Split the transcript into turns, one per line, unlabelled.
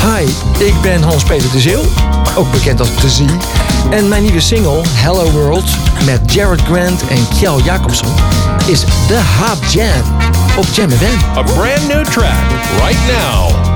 Hi, ik ben Hans-Peter de Zeeuw, ook bekend als De Zee. En mijn nieuwe single, Hello World, met Jared Grant en Kjell Jacobson, is The Hot Jam op Jam FM.
A brand new track right now